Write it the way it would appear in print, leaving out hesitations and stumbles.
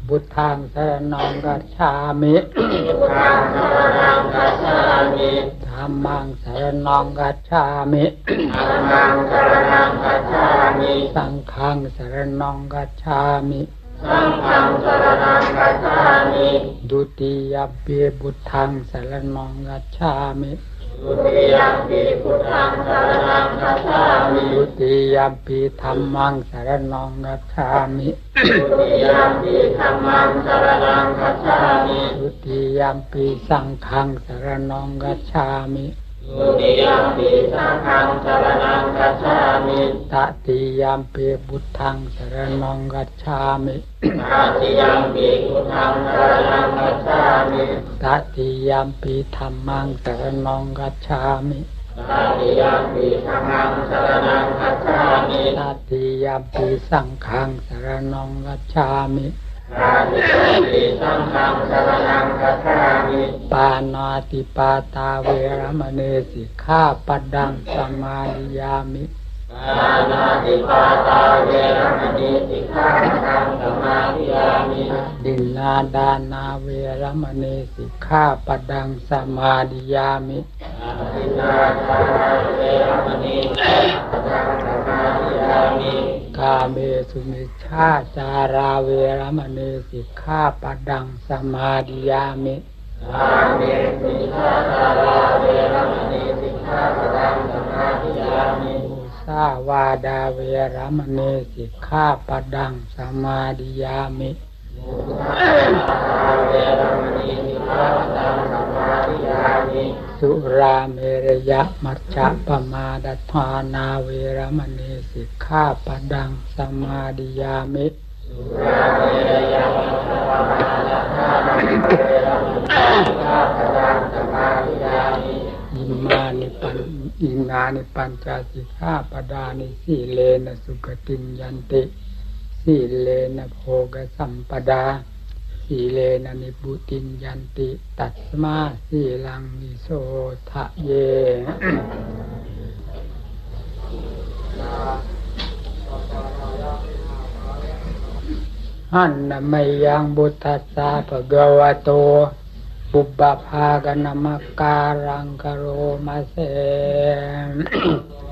พุทธังสรณังคัจฉามิพุทธังสรณังคัจฉามิธัมมังสรณังคัจฉามิธัมมังสรณังคัจฉามิสังฆังสรณังคัจฉามิสังฆังสรณังคัจฉามิดุติยมปิพุทธังสรณังคัจฉามิดุติยมปิพุทธังสรณังคัจฉามิดุติยมปิธัมมังสรณังคัจฉามิดุติยมปิธัมมังสรณังคัจฉามิดุติยมปิสังฆังสรณังคัจฉามิดุติยมปิสังฆังสรณังคัจฉามิตติยมปิพุทธังสรณังคัจฉามิตติยมปิพุทธังสรณังคัจฉามิตติยมปิธัมมังสรณังคัจฉามิตติยมปิธัมมังสรณังคัจฉามิตติยมปิสังฆังสรณังคัจฉามิตติยมปิสังฆังสรณังคัจฉามิปานาติปาตาเวรมณีสิกขาปัดดังสมาธิยามิปานาติปาตาเวรมณีสิกขาปัดดังสมาธิยามิดินนาดานาเวรมณีสิกขาปัดดังสมาธิยามิดินนาดานาเวรมณีสิกขาปัดดังสมาธิยามิกาเมสุมิชฌาจาราเวรมณีสิกขาปัดดังสมาธิยามิกาเมสุมิชฌาจาราเวรมณีสิกขาปัดดังสมาธิยามิสาวาดาเวรมณีสิกขาปัดดังสมาธิยามิสุราเมรยะมัจจปมาดัฏฐานาเวรมณีสิกขาปัดดังสมาธิยามิสุราเมรยะมัจจปมาดัฏฐานาเวรมณีสิกขาปัดดังสมาธิยามิอิมานิปัญจสิกขาปดานิสีเลนะสุขติงยันติสีเลนะโภคสัมปดาสีเลนะนิพุติงยันติตัสมาสีลังนิโสทะเยหันนะมัยยังบุตตัสสะภะคะวะโตปุบบัพพากะนะมะการังกะโรมะเส